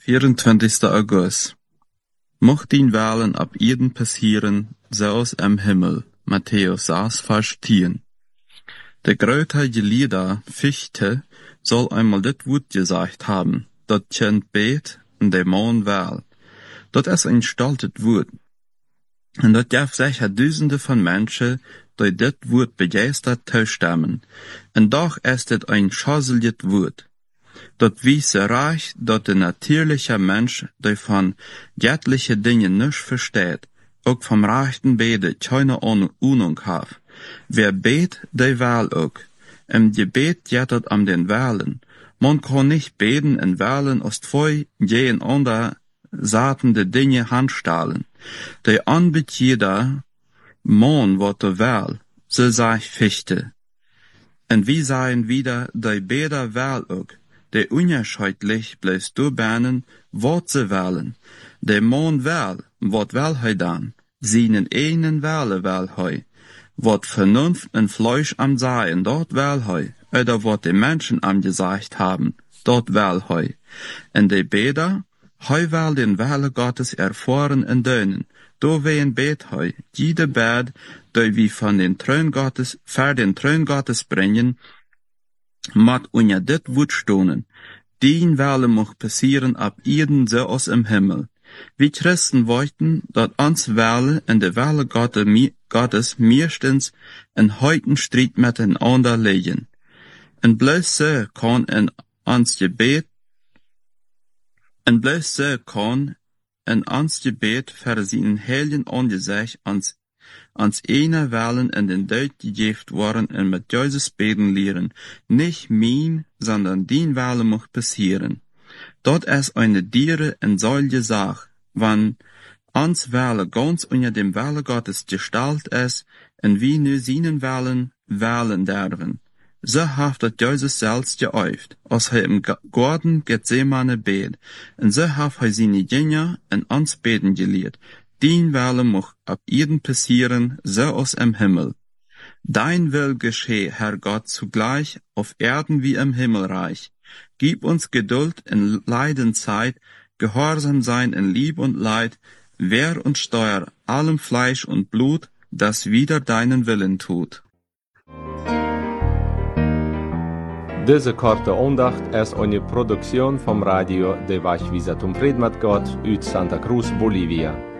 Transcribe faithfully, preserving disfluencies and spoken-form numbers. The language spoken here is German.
vierundzwanzigster August. Mocht ihn Wahlen ab Erden passieren, zoals am Himmel. Matthäus sechs, Vers zehn. Der große Gelehrte Fichte soll einmal dit Wort gesagt haben, dat Kind bet und der Mann wel. Dat ist ein stolzes Wort. Und dat gab sicher Dutzende von Menschen, die dit Wort begeistert zustimmen. Und doch ist es ein schaseliges Wort. Dat wiese reich, dat der natürliche Mensch, der von göttliche Dinge nicht versteht, auch vom rechten Bete keine Ahnung hat. Wer bet, der wählt auch. Im Gebet geht es um den Wählen. Man kann nicht beten und wählen aus zwei gegeneinander satende Dinge handstellen. Der anbietet jeder Mann, was er will, so sagt Fichte. Und wir sagen wieder, der Beter wählt auch. Der unerscheidlich bleibt du bernen, wat ze wählen. Der Mann will, wat will hij dann? Seinen einen Wähle will hij. Wat Vernunft und Fleisch am Seien, dort will hij. Oder wat die Menschen am gesagt haben, dort will hij. Und der Beter, hij will den Wähle Gottes erfahren und dönen. Do wen bet hij, jede Bed, die wir von den Thron Gottes, für den Thron Gottes bringen, mat unja dit Wort stonen. Dien Welle mocht passieren ab Erden so aus im Himmel. Wir Christen wollten, dat uns Welle in der Welle Gottes meistens in heuten Streit miteinander legen. Und bloß so kann in uns Gebet, und bloß so kann in uns Gebet für seinen heiligen Angesicht uns ans eine Wellen in den Tod gegeben worden und mit Jesus beten lehren. Nicht mein, sondern die Welle muss passieren. Dort ist eine Diere in solche Sache, wann ans Welle ganz unter dem Welle Gottes gestalt ist und wie nur seinen Wellen wählen dürfen. So hat das Jesus selbst geäuft, als er im Garten Gethsemane bet, und so hat er seine Jünger in uns beten gelehrt. Dien Welle mocht ab Erden passieren, so aus im Himmel. Dein Will geschehe, Herr Gott, zugleich auf Erden wie im Himmelreich. Gib uns Geduld in Leidenzeit, gehorsam sein in Lieb und Leid, wehr und steuer allem Fleisch und Blut, das wider deinen Willen tut. Diese korte Andacht ist eine Produktion vom Radio de Vachvisa zum Fried mit Gott uit Santa Cruz, Bolivia.